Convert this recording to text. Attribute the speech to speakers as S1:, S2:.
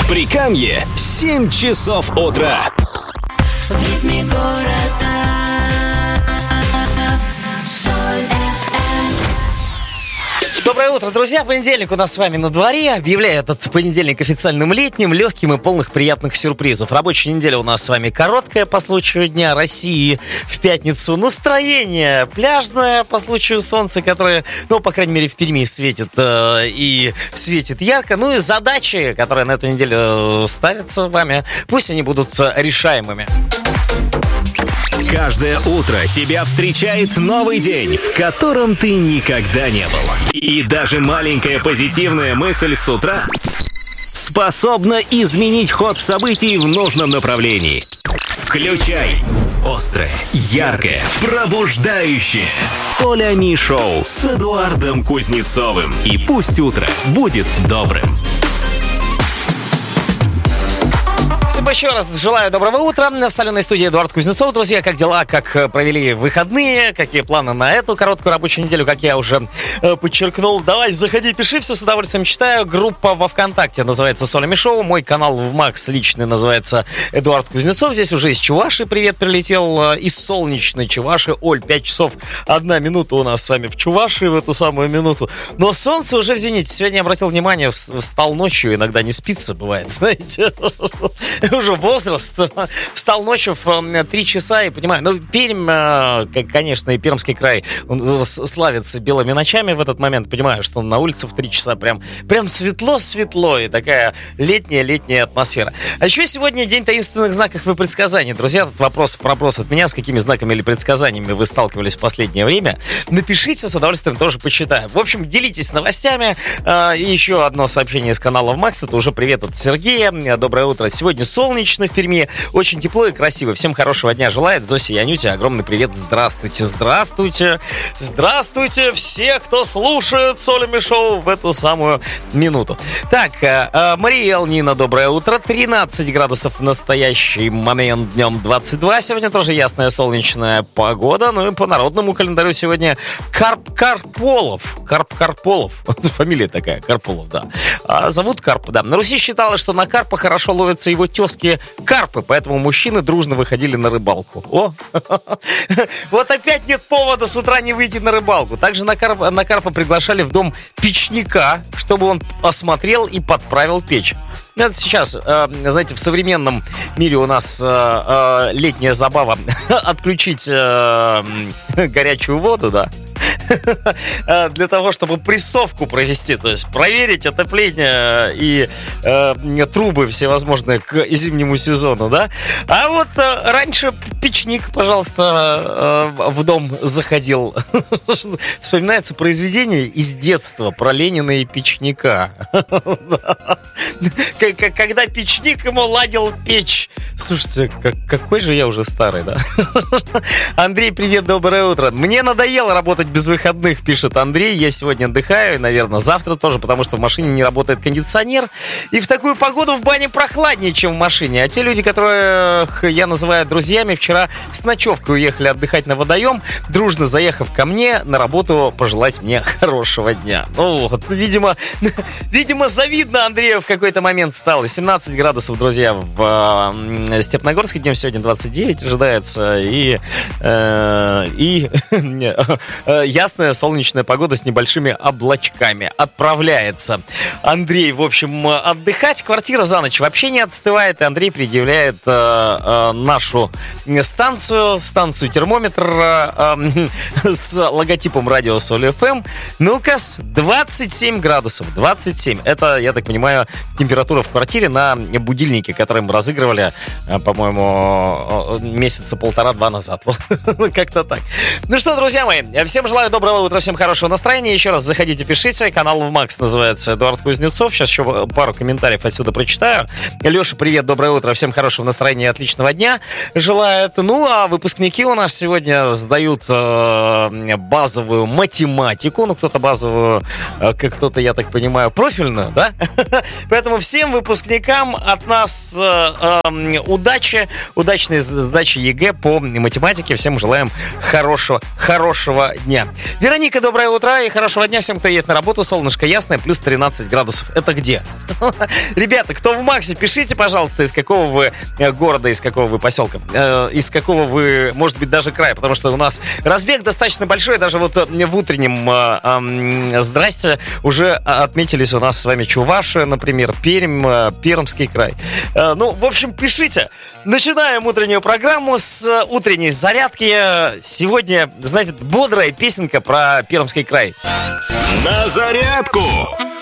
S1: В Прикамье 7 часов утра.
S2: В ритме города.
S3: Доброе утро, друзья! Понедельник у нас с вами на дворе. Объявляю этот понедельник официальным летним, легким и полных приятных сюрпризов. Рабочая неделя у нас с вами короткая по случаю Дня России. В пятницу настроение пляжное по случаю солнца, которое, ну, по крайней мере, в Перми светит и светит ярко. Ну и задачи, которые на эту неделю ставятся вами, пусть они будут решаемыми.
S1: Каждое утро тебя встречает новый день, в котором ты никогда не был. И даже маленькая позитивная мысль с утра способна изменить ход событий в нужном направлении. Включай острое, яркое, пробуждающее Солями шоу с Эдуардом Кузнецовым. И пусть утро будет добрым.
S3: Всем еще раз желаю доброго утра. В соленой студии Эдуард Кузнецов. Друзья, как дела, как провели выходные, какие планы на эту короткую рабочую неделю, как я уже подчеркнул. Давай, заходи, пиши, все с удовольствием читаю. Группа во ВКонтакте называется Солями шоу. Мой канал в Макс личный называется Эдуард Кузнецов. Здесь уже из Чувашии привет прилетел, из солнечной Чувашии. Оль, 5 часов 1 минута у нас с вами в Чувашии в эту самую минуту. Но солнце уже в зените. Сегодня я обратил внимание, встал ночью, иногда не спится, бывает, знаете. Уже возраст. Встал ночью в 3 часа и понимаю, ну, Пермь, конечно, и Пермский край, он славится белыми ночами в этот момент. Понимаю, что на улице в 3 часа прям светло-светло и такая летняя атмосфера. А еще сегодня день таинственных знаков и предсказаний. Друзья, этот вопрос от меня, с какими знаками или предсказаниями вы сталкивались в последнее время. Напишите, с удовольствием тоже почитаю. В общем, делитесь новостями. И еще одно сообщение из канала в Макс. Это уже привет от Сергея. Доброе утро. Сегодня солнечно в Перми, очень тепло и красиво. Всем хорошего дня желает Зося и Анюте. Огромный привет, здравствуйте, здравствуйте, здравствуйте все, кто слушает Солями шоу в эту самую минуту. Так, Мария Нина, доброе утро. 13 градусов в настоящий момент, днем 22. Сегодня тоже ясная солнечная погода. Ну и по народному календарю сегодня Карп Карполов. Фамилия такая, Карполов, да. Зовут Карп, да. На Руси считалось, что на карпа хорошо ловятся его тезки карпы, поэтому мужчины дружно выходили на рыбалку. О! Вот опять нет повода с утра не выйти на рыбалку. Также на карпа приглашали в дом печника, чтобы он осмотрел и подправил печь. Это сейчас, знаете, в современном мире у нас летняя забава отключить горячую воду, да, для того, чтобы прессовку провести, то есть проверить отопление и трубы всевозможные к зимнему сезону, да. А вот раньше печник, пожалуйста, в дом заходил. Вспоминается произведение из детства про Ленина и печника. Когда печник ему ладил печь. Слушайте, какой же я уже старый, да? Андрей, привет, доброе утро. Мне надоело работать без выходных, пишет Андрей. Я сегодня отдыхаю, наверное, завтра тоже, потому что в машине не работает кондиционер. И в такую погоду в бане прохладнее, чем в машине. А те люди, которых я называю друзьями, вчера с ночевкой уехали отдыхать на водоем, дружно заехав ко мне на работу пожелать мне хорошего дня. Ну вот, видимо, завидно Андрею в какой-то момент стало. 17 градусов, друзья, в Степногорске днем сегодня 29 ожидается. И ясная солнечная погода с небольшими облачками. Отправляется Андрей, в общем, отдыхать. Квартира за ночь вообще не отстывает. И Андрей предъявляет нашу станцию термометр с логотипом радио Соль ФМ. Ну-ка, 27 градусов. 27. Это, я так понимаю, температура в квартире на будильнике, который мы разыгрывали, по-моему, месяца 1,5-2 назад. Как-то так. Ну что, друзья мои, всем желаю доброго утра, всем хорошего настроения. Еще раз заходите, пишите. Канал в Макс называется Эдуард Кузнецов. Сейчас еще пару комментариев отсюда прочитаю. Леша, привет, доброе утро, всем хорошего настроения и отличного дня желает. Ну, а выпускники у нас сегодня сдают базовую математику. Ну, кто-то базовую, кто-то, я так понимаю, профильную, да? Поэтому всем выпускникам от нас удачи, удачной сдачи ЕГЭ по математике. Всем желаем хорошего дня. Вероника, доброе утро и хорошего дня всем, кто едет на работу. Солнышко ясное, плюс 13 градусов. Это где? Ребята, кто в Максе, пишите, пожалуйста, из какого вы города, из какого вы поселка, из какого вы, может быть, даже края, потому что у нас разбег достаточно большой, даже вот в утреннем «Здрасте» уже отметились у нас с вами Чувашия, например, Пермь, Пермский край. Ну, в общем, пишите. Начинаем утреннюю программу с утренней зарядки. Сегодня, знаете, бодрая песенка про Пермский край.
S1: На зарядку!